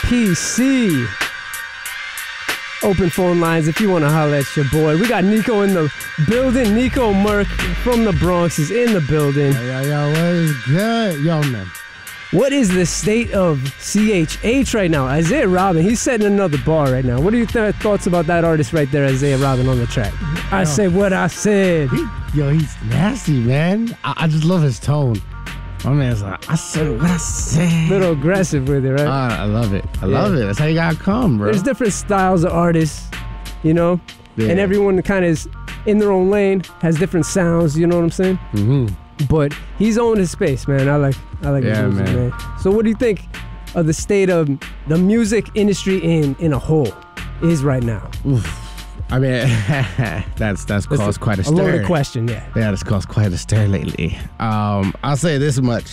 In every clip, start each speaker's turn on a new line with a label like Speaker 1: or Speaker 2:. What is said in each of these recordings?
Speaker 1: PC. Open phone lines if you want to holler at your boy. We got Nico in the building. Nico Merck from the Bronx is in the building.
Speaker 2: Yo, what is good? Yo, man.
Speaker 1: What is the state of CHH right now? Isaiah Robin, he's setting another bar right now. What are your thoughts about that artist right there, Isaiah Robin, on the track? I said what I said.
Speaker 2: He's nasty, man. I just love his tone. My man's like, I said what I said.
Speaker 1: Little aggressive with it, right?
Speaker 2: I love it. I love it. That's how you gotta come, bro.
Speaker 1: There's different styles of artists, you know?
Speaker 2: Yeah.
Speaker 1: And everyone kind of is in their own lane, has different sounds, you know what I'm saying?
Speaker 2: Mm-hmm.
Speaker 1: But he's owned his space, man. I like his music, man. So what do you think of the state of the music industry in a whole is right now?
Speaker 2: Oof. I mean, that's caused quite a stir.
Speaker 1: A loaded question, yeah.
Speaker 2: Yeah, that's caused quite a stir lately. I'll say this much.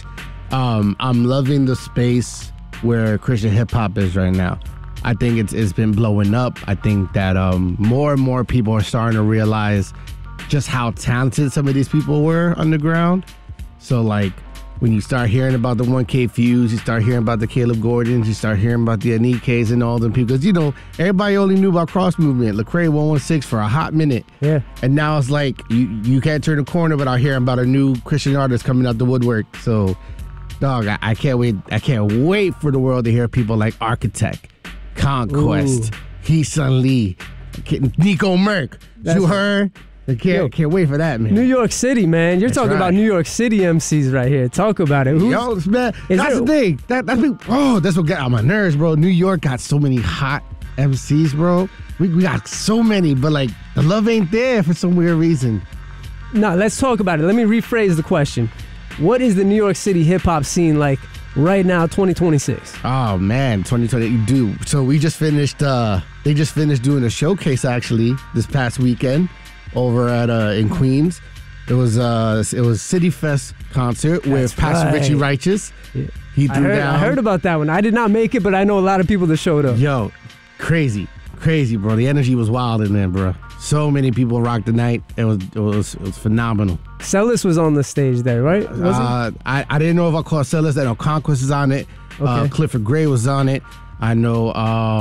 Speaker 2: I'm loving the space where Christian hip hop is right now. I think it's been blowing up. I think that more and more people are starting to realize just how talented some of these people were underground. So like when you start hearing about the 1K Fuse, you start hearing about the Caleb Gordons, you start hearing about the Aniques and all them people. Because, you know, everybody only knew about Cross Movement, Lecrae 116 for a hot minute.
Speaker 1: Yeah.
Speaker 2: And now it's like you can't turn the corner without hearing about a new Christian artist coming out the woodwork. So, dog, I can't wait. I can't wait for the world to hear people like Architect, Conquest, Heesun Lee, Nico Merck. You heard? I can't wait for that, man.
Speaker 1: New York City, man. You're talking about New York City MCs right here. Talk about it.
Speaker 2: Yo, man, that's the thing. That's what got on my nerves, bro. New York got so many hot MCs, bro. We got so many, but like the love ain't there for some weird reason.
Speaker 1: No, let's talk about it. Let me rephrase the question. What is the New York City hip hop scene like right now, 2026?
Speaker 2: Oh man, 2020. Dude, so we just finished. They just finished doing a showcase actually this past weekend over at in Queens. It was City Fest concert with Pastor Richie Righteous.
Speaker 1: Yeah.
Speaker 2: He threw down.
Speaker 1: I heard about that one. I did not make it, but I know a lot of people that showed up.
Speaker 2: Yo, crazy, bro. The energy was wild in there, bro. So many people rocked the night. It was phenomenal.
Speaker 1: Celis was on the stage there, right?
Speaker 2: I didn't know if I caught Celis. I know Conquest is on it. Okay. Clifford Gray was on it. I know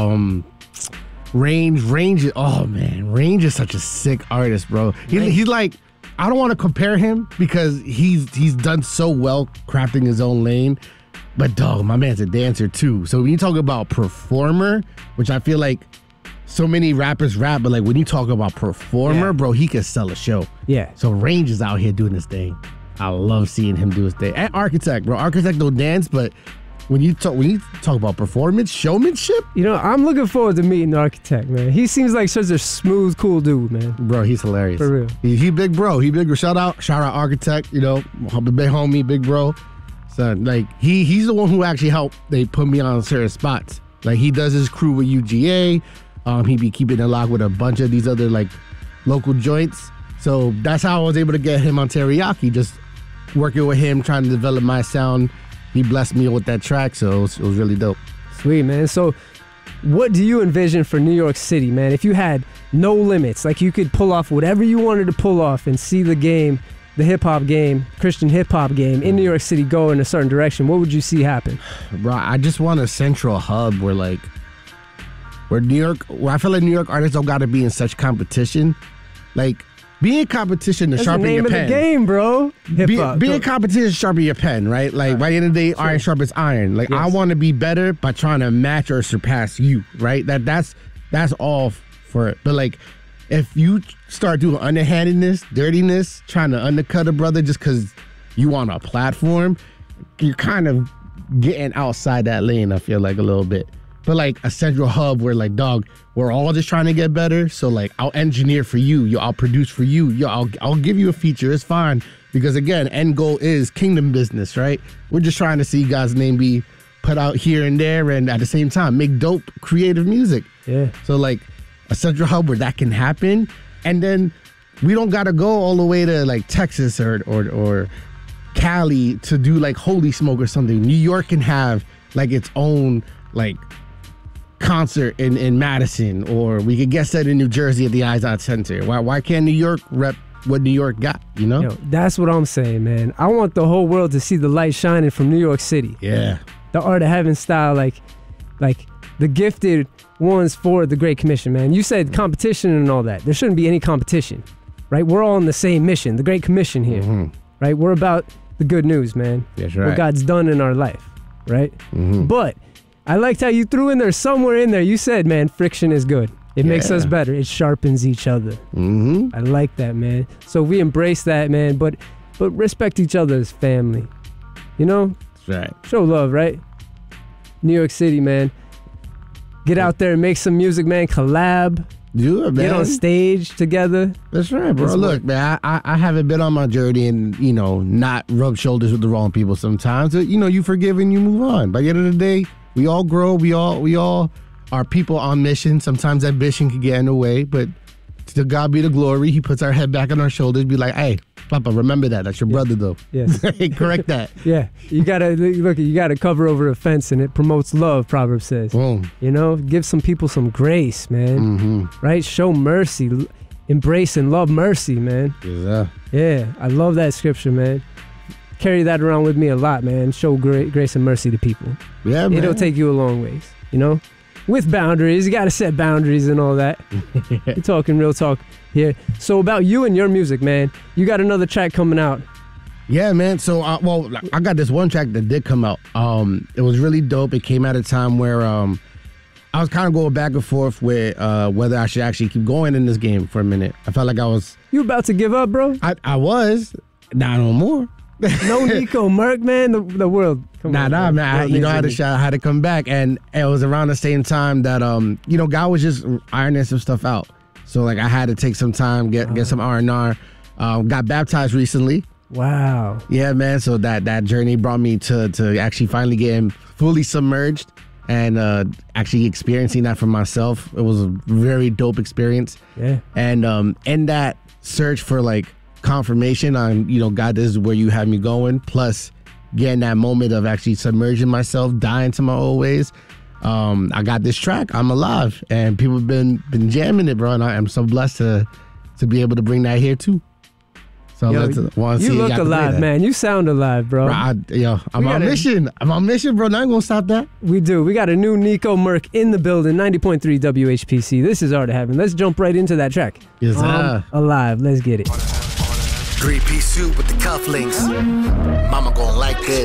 Speaker 2: Range. Oh man, Range is such a sick artist, bro. He's like, I don't want to compare him because he's done so well crafting his own lane. But dog, my man's a dancer too. So when you talk about performer, which I feel like so many rappers rap, but like when you talk about performer, bro, he can sell a show.
Speaker 1: Yeah.
Speaker 2: So Range is out here doing his thing. I love seeing him do his thing. And Architect, bro. Architect don't dance, but when you talk about performance, showmanship,
Speaker 1: you know, I'm looking forward to meeting the Architect, man. He seems like such a smooth, cool dude, man.
Speaker 2: Bro, he's hilarious.
Speaker 1: For real.
Speaker 2: He big bro. He big. Shout out Architect. You know, big homie, big bro. So like he's the one who actually helped. They put me on certain spots. Like he does his crew with UGA. He be keeping it locked with a bunch of these other like local joints. So that's how I was able to get him on Teriyaki. Just working with him, trying to develop my sound. He blessed me with that track, so it was really dope.
Speaker 1: Sweet, man. So what do you envision for New York City, man? If you had no limits, like you could pull off whatever you wanted to pull off and see the game, the hip-hop game, Christian hip-hop game in New York City go in a certain direction, what would you see happen?
Speaker 2: Bro, I just want a central hub where New York, where I feel like New York artists don't got to be in such competition. Like, be in competition to sharpen your pen.
Speaker 1: That's the name of the game, bro. Hip-hop.
Speaker 2: Be in competition to sharpen your pen, right? Like, by the end of the day, iron sharpens iron. Like, I want to be better by trying to match or surpass you, right? That's all for it. But, like, if you start doing underhandedness, dirtiness, trying to undercut a brother just because you on a platform, you're kind of getting outside that lane, I feel like, a little bit. But like a central hub where like, dog, we're all just trying to get better. So like, I'll engineer for you. I'll produce for you. I'll give you a feature. It's fine. Because again, end goal is kingdom business, right? We're just trying to see God's name be put out here and there, and at the same time, make dope, creative music.
Speaker 1: Yeah.
Speaker 2: So like a central hub where that can happen. And then we don't got to go all the way to like Texas or Cali to do like Holy Smoke or something. New York can have like its own like concert in Madison, or we could get set in New Jersey at the Izod Center. Why can't New York rep what New York got, you know?
Speaker 1: Yo, that's what I'm saying, man. I want the whole world to see the light shining from New York City.
Speaker 2: Yeah.
Speaker 1: The Art of Heaven style, like the gifted ones for the Great Commission, man. You said competition and all that. There shouldn't be any competition, right? We're all on the same mission, the Great Commission here, right? We're about the good news, man.
Speaker 2: That's right.
Speaker 1: What God's done in our life, right? But I liked how you threw in there, somewhere in there, you said, man, friction is good. It makes us better. It sharpens each other. I like that, man. So we embrace that, man, but respect each other as family. You know?
Speaker 2: That's right.
Speaker 1: Show love, right? New York City, man. Get out there and make some music, man. Collab.
Speaker 2: Do it, man.
Speaker 1: Get on stage together.
Speaker 2: That's right, bro. Look, man, I haven't been on my journey and, you know, not rub shoulders with the wrong people sometimes. You know, you forgive and you move on. By the end of the day, we all grow. We all are people on mission. Sometimes that mission can get in the way, but to God be the glory. He puts our head back on our shoulders, be like, hey, Papa, remember that. That's your brother, though.
Speaker 1: Yes.
Speaker 2: Correct that.
Speaker 1: Yeah. You gotta cover over a fence, and it promotes love, Proverbs says.
Speaker 2: Boom.
Speaker 1: You know, give some people some grace, man. Right? Show mercy. Embrace and love mercy, man. Yeah. I love that scripture, man. Carry that around with me a lot, man. Show grace and mercy to people.
Speaker 2: Yeah, man.
Speaker 1: It'll take you a long ways, you know? With boundaries. You got to set boundaries and all that. We're talking real talk here. So about you and your music, man. You got another track coming out.
Speaker 2: Yeah, man. So, I got this one track that did come out. It was really dope. It came at a time where I was kind of going back and forth with whether I should actually keep going in this game for a minute. I felt like I was...
Speaker 1: You about to give up, bro?
Speaker 2: I was. Not no more.
Speaker 1: No Nico Merc, man. The world.
Speaker 2: Nah, man. I had to come back, and it was around the same time that God was just ironing some stuff out. So like I had to take some time, get some R&R. Got baptized recently.
Speaker 1: Wow.
Speaker 2: Yeah, man. So that journey brought me to actually finally getting fully submerged and actually experiencing that for myself. It was a very dope experience.
Speaker 1: Yeah.
Speaker 2: And in that search for like confirmation on, God, this is where you have me going, plus getting that moment of actually submerging myself, dying to my old ways, I got this track, I'm Alive, and people have been jamming it, bro, and I am so blessed to be able to bring that here too. So
Speaker 1: you look alive, man. You sound alive, bro.
Speaker 2: I'm on mission. I'm on mission, bro. Not gonna stop that.
Speaker 1: We do. We got a new Nico Merc in the building, 90.3 WHPC. This is Art of Heaven. Let's jump right into that track.
Speaker 2: Yes,
Speaker 1: Alive. Let's get it.
Speaker 3: 3-piece suit with the cufflinks. Mama gon' like this.